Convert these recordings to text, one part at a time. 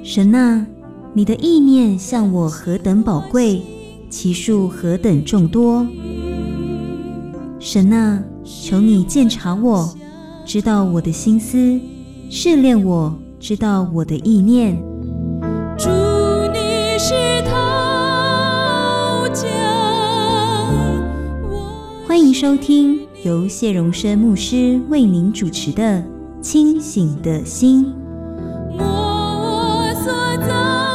神啊，你的意念向我何等宝贵，其数何等众多。神啊，求你鉴察我，知道我的心思，试炼我，知道我的意念。 主，你是陶匠， 欢迎收听由谢荣生牧师为您主持的《清醒的心》。 我所造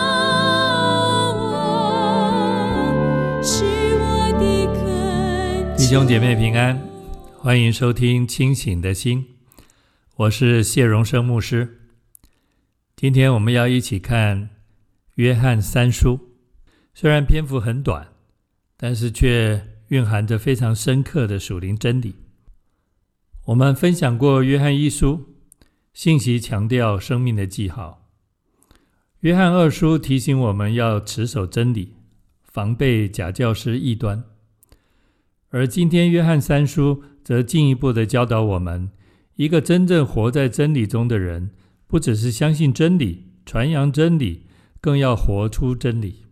是我的恳求。 弟兄姐妹平安，欢迎收听《清醒的心》，我是谢荣生牧师。今天我们要一起看约翰三书，虽然篇幅很短，但是却蕴含着非常深刻的属灵真理。我们分享过约翰一书，信息强调生命的记号。约翰二书提醒我们要持守真理，防备假教师异端。而今天约翰三书则进一步的教导我们，一个真正活在真理中的人，不只是相信真理、传扬真理，更要活出真理。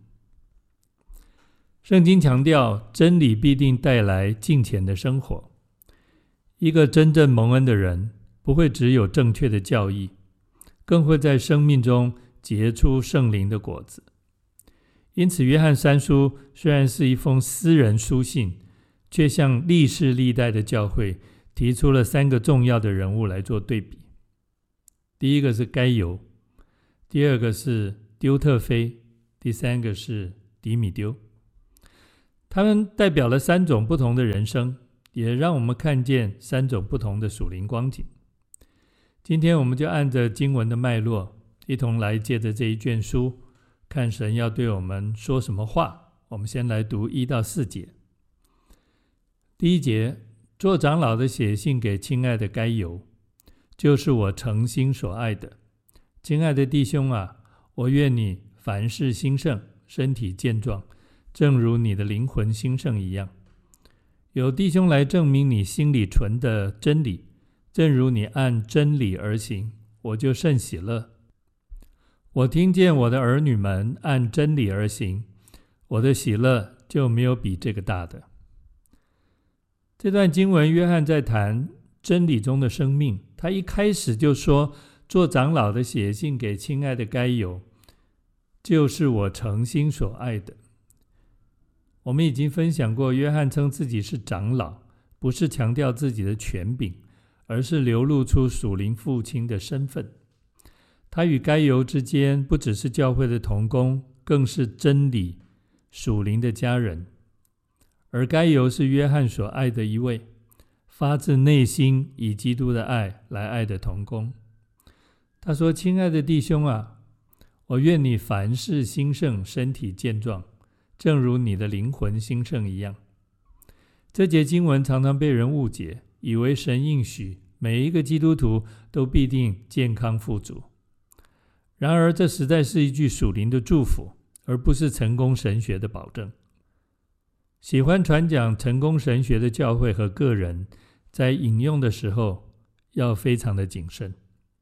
圣经强调，真理必定带来敬虔的生活。一个真正蒙恩的人，不会只有正确的教义，更会在生命中结出圣灵的果子。因此，约翰三书虽然是一封私人书信，却向历世历代的教会提出了三个重要的人物来做对比。第一个是该犹，第二个是丢特腓，第三个是迪米丢。他们代表了三种不同的人生，也让我们看见三种不同的属灵光景。今天我们就按着经文的脉络，一同来借着这一卷书，看神要对我们说什么话。我们先来读1到4节。第一节，做长老的写信给亲爱的该犹，就是我诚心所爱的。亲爱的弟兄啊，我愿你凡事兴盛，身体健壮，正如你的灵魂兴盛一样。有弟兄来证明你心里存的真理，正如你按真理而行，我就甚喜乐。我听见我的儿女们按真理而行，我的喜乐就没有比这个大的。这段经文，约翰在谈真理中的生命。他一开始就说，做长老的写信给亲爱的该犹，就是我诚心所爱的。我们已经分享过，约翰称自己是长老，不是强调自己的权柄，而是流露出属灵父亲的身份。他与该犹之间不只是教会的同工，更是真理属灵的家人。而该犹是约翰所爱的一位，发自内心以基督的爱来爱的同工。他说，亲爱的弟兄啊，我愿你凡事兴盛，身体健壮，正如你的灵魂兴盛一样。这节经文常常被人误解，以为神应许每一个基督徒都必定健康富足。然而，这实在是一句属灵的祝福，而不是成功神学的保证。喜欢传讲成功神学的教会和个人，在引用的时候要非常的谨慎。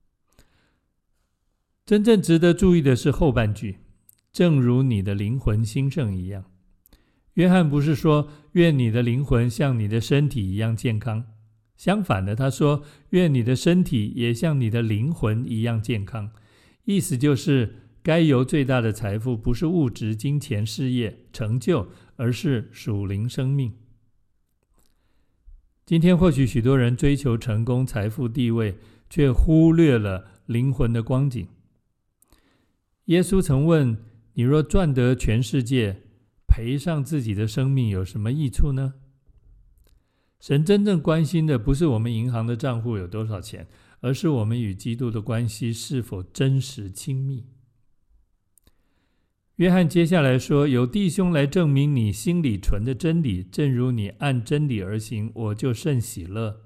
真正值得注意的是后半句，正如你的灵魂兴盛一样。约翰不是说愿你的灵魂像你的身体一样健康，相反的，他说愿你的身体也像你的灵魂一样健康。意思就是该犹最大的财富不是物质、金钱、事业、成就，而是属灵生命。今天或许许多人追求成功、财富、地位，却忽略了灵魂的光景。耶稣曾问，你若赚得全世界，赔上自己的生命，有什么益处呢？神真正关心的不是我们银行的账户有多少钱，而是我们与基督的关系是否真实亲密。约翰接下来说，有弟兄来证明你心里存的真理，正如你按真理而行，我就甚喜乐。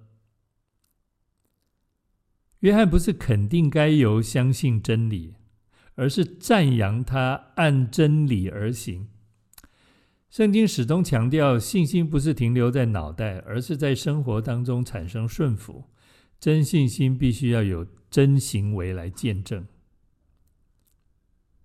约翰不是肯定该犹相信真理，而是赞扬他按真理而行。圣经始终强调，信心不是停留在脑袋，而是在生活当中产生顺服。真信心必须要有真行为来见证。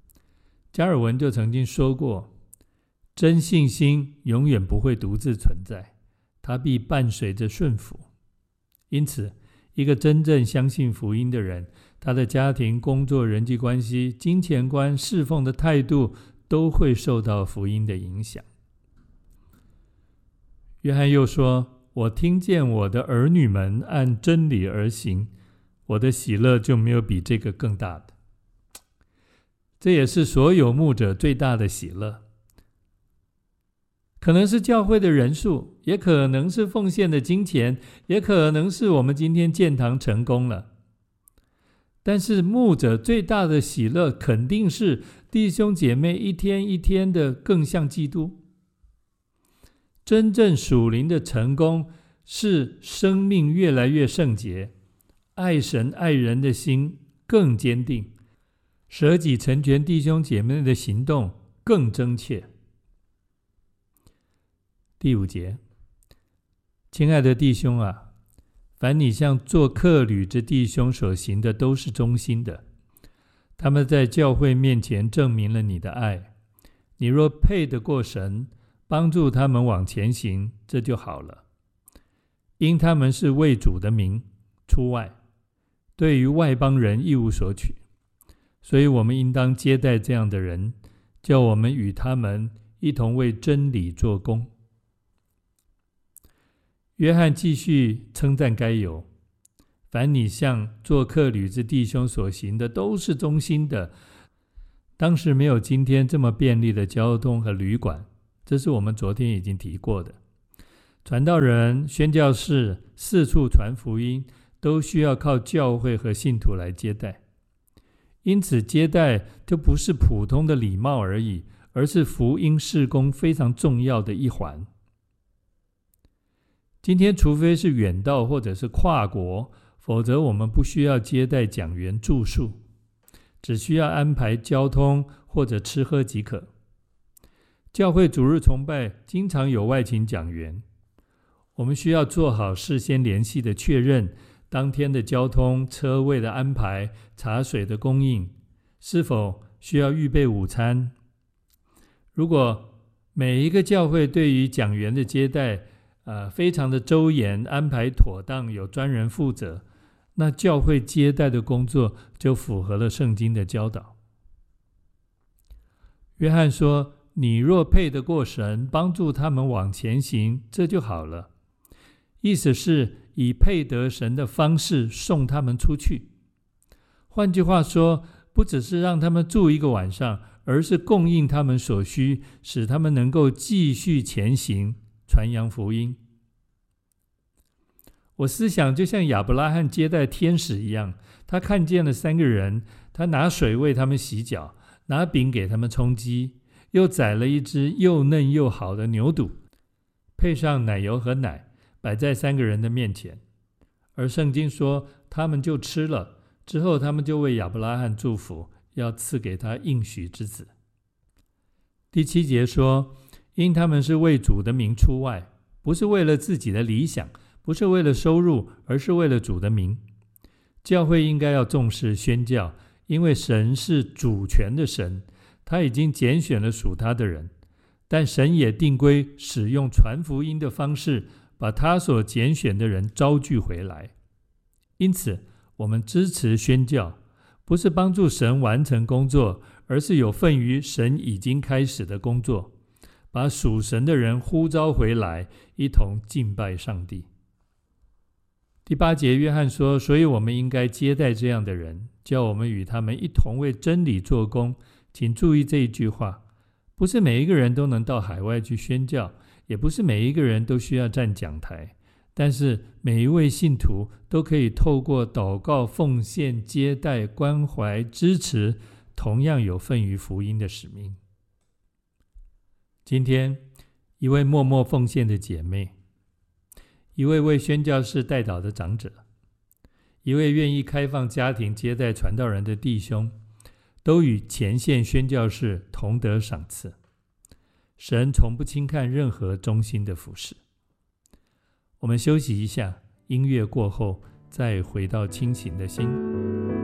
加尔文就曾经说过，真信心永远不会独自存在，它必伴随着顺服。因此，一个真正相信福音的人，他的家庭、工作、人际关系、金钱观、侍奉的态度都会受到福音的影响。约翰又说，我听见我的儿女们按真理而行，我的喜乐就没有比这个更大的。这也是所有牧者最大的喜乐，可能是教会的人数，也可能是奉献的金钱，也可能是我们今天建堂成功了。但是牧者最大的喜乐肯定是弟兄姐妹一天一天的更像基督。真正属灵的成功是生命越来越圣洁，爱神爱人的心更坚定，舍己成全弟兄姐妹的行动更真切。第5节，亲爱的弟兄啊，凡你向做客旅之弟兄所行的都是忠心的，他们在教会面前证明了你的爱。你若配得过神，帮助他们往前行，这就好了。因他们是为主的名出外，对于外邦人一无所取，所以我们应当接待这样的人，叫我们与他们一同为真理做工。约翰继续称赞该犹，凡你向做客旅之弟兄所行的都是忠心的。当时没有今天这么便利的交通和旅馆，这是我们昨天已经提过的。传道人、宣教士四处传福音，都需要靠教会和信徒来接待。因此接待就不是普通的礼貌而已，而是福音事工非常重要的一环。今天除非是远道或者是跨国，否则我们不需要接待讲员住宿，只需要安排交通或者吃喝即可。教会主日崇拜经常有外请讲员，我们需要做好事先联系的确认，当天的交通、车位的安排、茶水的供应，是否需要预备午餐。如果每一个教会对于讲员的接待非常的周延，安排妥当，有专人负责，那教会接待的工作就符合了圣经的教导。约翰说，你若配得过神，帮助他们往前行，这就好了。意思是以配得神的方式送他们出去。换句话说，不只是让他们住一个晚上，而是供应他们所需，使他们能够继续前行，传扬福音。我思想就像亚伯拉罕接待天使一样，他看见了3个人，他拿水为他们洗脚，拿饼给他们充饥，又宰了一只又嫩又好的牛肚，配上奶油和奶，摆在3个人的面前。而圣经说他们就吃了，之后他们就为亚伯拉罕祝福，要赐给他应许之子。第7节说，因他们是为主的名出外，不是为了自己的理想，不是为了收入，而是为了主的名。教会应该要重视宣教，因为神是主权的神，他已经拣选了属他的人，但神也定规使用传福音的方式，把他所拣选的人招聚回来。因此我们支持宣教，不是帮助神完成工作，而是有份于神已经开始的工作，把属神的人呼召回来，一同敬拜上帝。第8节，约翰说，所以我们应该接待这样的人，叫我们与他们一同为真理做工。请注意这一句话，不是每一个人都能到海外去宣教，也不是每一个人都需要站讲台，但是每一位信徒都可以透过祷告、奉献、接待、关怀、支持，同样有份于福音的使命。今天，一位默默奉献的姐妹，一位为宣教士代祷的长者，一位愿意开放家庭接待传道人的弟兄，都与前线宣教士同得赏赐。神从不轻看任何忠心的服事。我们休息一下，音乐过后再回到清醒的心。